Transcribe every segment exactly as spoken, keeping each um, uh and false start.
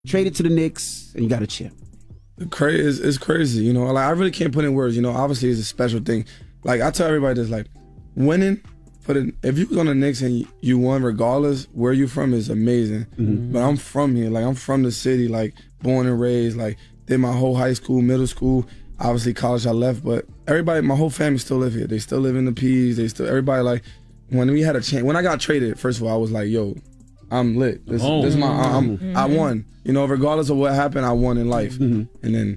traded to the Knicks, and you got a chip. Crazy, it's, it's crazy, you know. Like I really can't put in words, you know. Obviously, it's a special thing. Like I tell everybody this, like winning for the if you was on the Knicks and you won, regardless where you from, is amazing. Mm-hmm. But I'm from here, like I'm from the city, like born and raised. Like did my whole high school, middle school, obviously college I left, but everybody, my whole family still live here. They still live in the P's. They still everybody like when we had a chance. When I got traded, first of all, I was like, yo, I'm lit. This, oh. this is my I'm, mm-hmm. I won. You know, regardless of what happened, I won in life. Mm-hmm. And then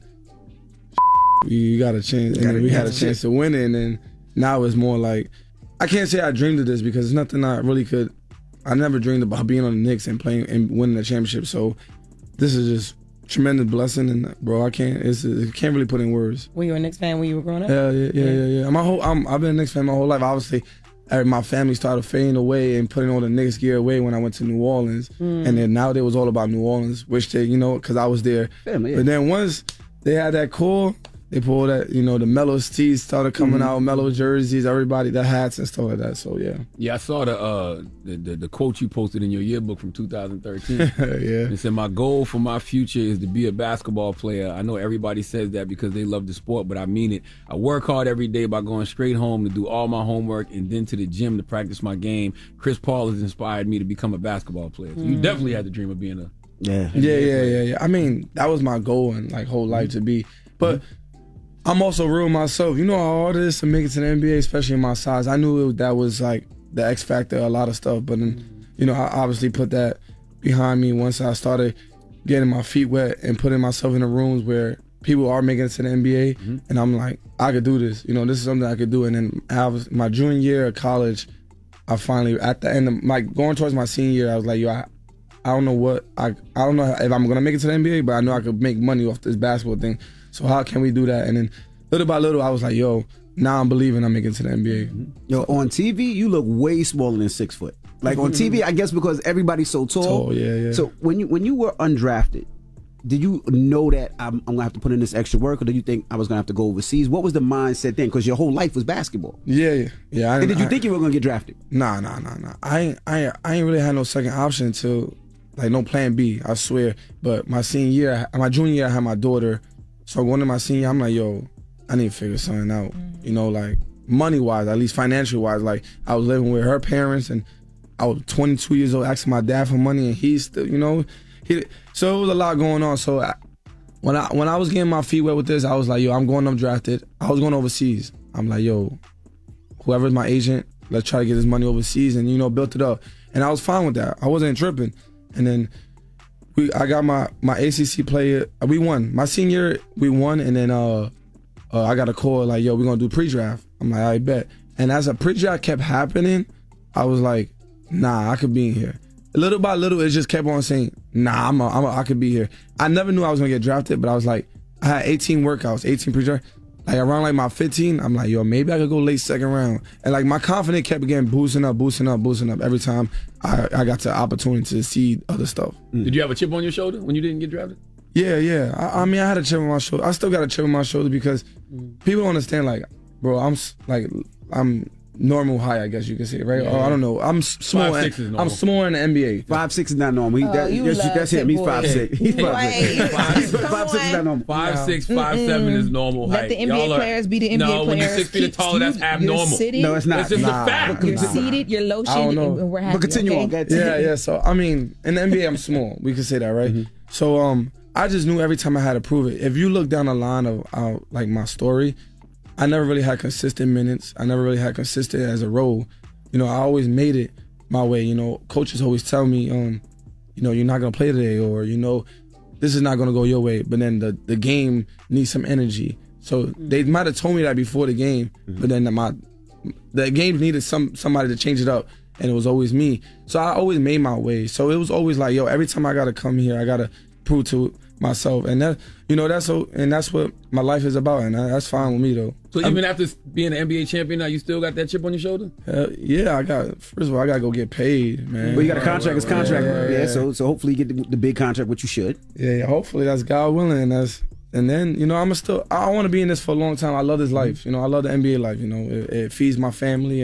you got a chance, and then we had a chance to win it. And then now it's more like, I can't say I dreamed of this because it's nothing I really could. I never dreamed about being on the Knicks and playing and winning the championship. So this is just tremendous blessing, and bro, I can't. It's, it can't really put in words. Were you a Knicks fan when you were growing up? Yeah, yeah, yeah, yeah. yeah. My whole, I'm, I've been a Knicks fan my whole life. Obviously, my family started fading away and putting all the Knicks gear away when I went to New Orleans. Mm. And then now it was all about New Orleans, which they, you know, because I was there. Family, yeah. But then once they had that core, they pulled that, you know, the Melo tees started coming mm. out, Melo jerseys, everybody, the hats and stuff like that. So, yeah. Yeah, I saw the uh, the, the, the quote you posted in your yearbook from two thousand thirteen. Yeah. It said, my goal for my future is to be a basketball player. I know everybody says that because they love the sport, but I mean it. I work hard every day by going straight home to do all my homework and then to the gym to practice my game. Chris Paul has inspired me to become a basketball player. So you mm. definitely had the dream of being a... Yeah. Yeah, yeah, yeah, yeah. I mean, that was my goal and like whole life mm. to be. But... Mm. I'm also real myself. You know how hard it is to make it to the N B A, especially in my size. I knew it, that was like the X factor, a lot of stuff. But then, you know, I obviously put that behind me once I started getting my feet wet and putting myself in the rooms where people are making it to the N B A. Mm-hmm. And I'm like, I could do this. You know, this is something I could do. And then I was, my junior year of college, I finally, at the end of, like going towards my senior year, I was like, yo, I, I don't know what, I, I don't know if I'm going to make it to the N B A, but I know I could make money off this basketball thing. So how can we do that? And then little by little, I was like, yo, now I'm believing I'm making it to the N B A. Yo, on T V, you look way smaller than six foot. Like on T V, I guess because everybody's so tall. Tall, yeah, yeah. So when you when you were undrafted, did you know that I'm, I'm going to have to put in this extra work, or did you think I was going to have to go overseas? What was the mindset then? Because your whole life was basketball. Yeah, yeah. yeah I, and did you I, think you were going to get drafted? Nah, nah, nah, nah. I ain't, I, ain't, I ain't really had no second option until, like, no plan B, I swear. But my senior year, my junior year, I had my daughter. So going to my senior, I'm like, yo, I need to figure something out. Mm-hmm. You know, like money-wise, at least financial-wise. Like I was living with her parents, and I was twenty-two years old asking my dad for money, and he's still, you know, he. So it was a lot going on. So I, when I when I was getting my feet wet with this, I was like, yo, I'm going undrafted. I was going overseas. I'm like, yo, whoever's my agent, let's try to get this money overseas, and you know, built it up. And I was fine with that. I wasn't tripping. And then. We, I got my, my A C C player. We won. My senior year, we won, and then uh, uh, I got a call like, yo, we're going to do pre-draft. I'm like, I bet. And as a pre-draft kept happening, I was like, nah, I could be in here. Little by little, it just kept on saying, nah, I'm a, I'm a, I could be here. I never knew I was going to get drafted, but I was like, I had eighteen workouts, eighteen pre-draft. Like around like my fifteen, I'm like, yo, maybe I could go late second round. And like my confidence kept getting boosting up, boosting up, boosting up every time I, I got the opportunity to see other stuff. Mm. Did you have a chip on your shoulder when you didn't get drafted? Yeah, yeah. I, I mean, I had a chip on my shoulder. I still got a chip on my shoulder because mm. people don't understand, like, bro, I'm like, I'm normal height, I guess you could say, right? Yeah. Or I don't know. I'm small. Five, six is normal. I'm small in the N B A. Five six is not normal. He, oh, that, you that's, that's him. He's five six. He's five six. Five, five six is not normal. Five no. six, five Mm-mm. seven is normal height. Let the N B A Y'all players are, be the N B A no, players. No, when you're six feet or taller, that's abnormal. Sitting, no, it's not. It's just nah. a fact. You're nah. seated, you're low I don't know. and we're happy. But continue okay? on. Yeah, yeah. So, I mean, in the N B A, I'm small. We can say that, right? Mm-hmm. So, um, I just knew every time I had to prove it. If you look down the line of, uh, like, my story, I never really had consistent minutes. I never really had consistent as a role. You know, I always made it my way. You know, coaches always tell me, um, you know, you're not going to play today, or, you know, this is not going to go your way. But then the, the game needs some energy. So they might have told me that before the game, mm-hmm. but then the, my the game needed some somebody to change it up, and it was always me. So I always made my way. So it was always like, yo, every time I got to come here, I got to prove to myself. And that, you know, that's so, and that's what my life is about, and that's fine with me, though. So even I'm, after being an N B A champion now, you still got that chip on your shoulder? Uh, yeah, I got, first of all, I got to go get paid, man. Well, you got a contract, it's contract. Yeah, yeah, yeah, so so hopefully you get the, the big contract, which you should. Yeah, yeah, hopefully that's God willing, and that's, and then, you know, I'm still, I want to be in this for a long time. I love this life, you know, I love the N B A life, you know, it, it feeds my family, and,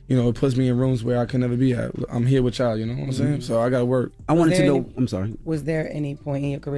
you know, it puts me in rooms where I could never be at. I'm here with y'all, you know what I'm saying? So I got to work. I wanted to there know. any- I'm sorry. Was there any point in your career